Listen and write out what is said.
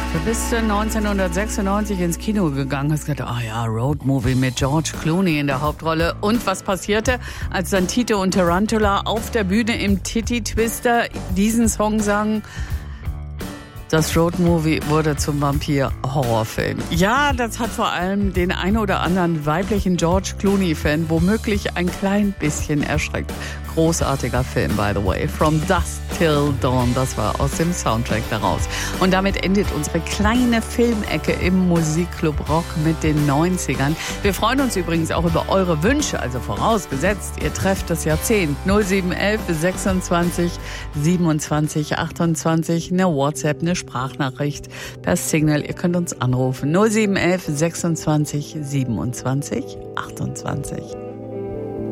Du bist 1996 ins Kino gegangen, hast gedacht, Roadmovie mit George Clooney in der Hauptrolle. Und was passierte, als dann Tito und Tarantula auf der Bühne im Titty Twister diesen Song sangen? Das Roadmovie wurde zum Vampir-Horrorfilm. Ja, das hat vor allem den ein oder anderen weiblichen George Clooney-Fan womöglich ein klein bisschen erschreckt. Großartiger Film, by the way. From Dusk Till Dawn, das war aus dem Soundtrack daraus. Und damit endet unsere kleine Filmecke im Musikclub Rock mit den 90ern. Wir freuen uns übrigens auch über eure Wünsche, also vorausgesetzt, ihr trefft das Jahrzehnt. 0711 26 27 28, eine WhatsApp, eine Sprachnachricht per Signal. Ihr könnt uns anrufen. 0711 26 27 28.